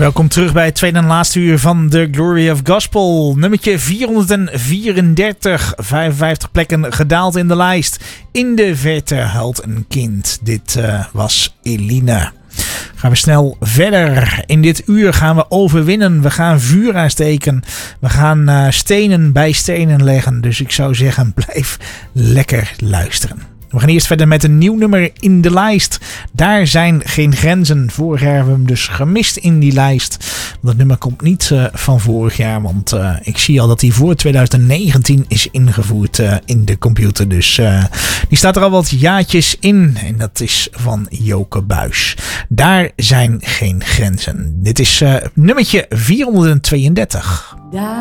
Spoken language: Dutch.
Welkom terug bij het tweede en laatste uur van The Glory of Gospel. Nummertje 434, 55 plekken gedaald in de lijst. In de verte huilt een kind. Dit was Eline. Gaan we snel verder. In dit uur gaan we overwinnen. We gaan vuur aansteken. We gaan stenen bij stenen leggen. Dus ik zou zeggen, blijf lekker luisteren. We gaan eerst verder met een nieuw nummer in de lijst. Daar zijn geen grenzen. Vorig jaar hebben we hem dus gemist in die lijst. Dat nummer komt niet van vorig jaar. Want ik zie al dat hij voor 2019 is ingevoerd in de computer. Dus die staat er al wat jaartjes in. En dat is van Joke Buys. Daar zijn geen grenzen. Dit is nummertje 432.